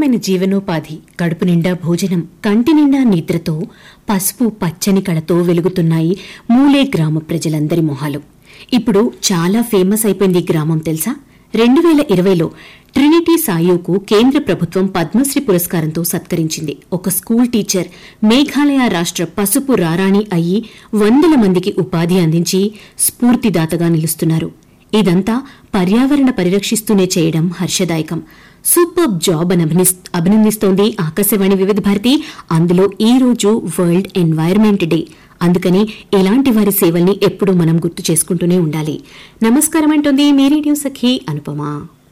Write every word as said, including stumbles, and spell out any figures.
సులభమైన జీవనోపాధి, కడుపు నిండా భోజనం, కంటి నిండా నిద్రతో పసుపు పచ్చని కళతో వెలుగుతున్నాయి మూలే గ్రామ ప్రజలందరి మొహాలు. ఇప్పుడు చాలా ఫేమస్ అయిపోయింది ఈ గ్రామం తెలుసా? రెండు వేల ఇరవైలో ట్రినిటీ సాయూకు కేంద్ర ప్రభుత్వం పద్మశ్రీ పురస్కారంతో సత్కరించింది. ఒక స్కూల్ టీచర్ మేఘాలయ రాష్ట్ర పసుపు రారాణి అయ్యి వందల మందికి ఉపాధి అందించి స్ఫూర్తిదాతగా నిలుస్తున్నారు. ఇదంతా పర్యావరణ పరిరక్షిస్తూనే చేయడం హర్షదాయకం. సూపర్ జాబ్ అని అభినందిస్తోంది ఆకాశవాణి వివిధ భారతి. అందులో ఈ రోజు వరల్డ్ ఎన్వైరన్మెంట్ డే. అందుకని ఇలాంటి వారి సేవల్ని ఎప్పుడూ మనం గుర్తు చేసుకుంటూనే ఉండాలి. నమస్కారం అంటోంది మీ రేడియో సఖి అనుపమ.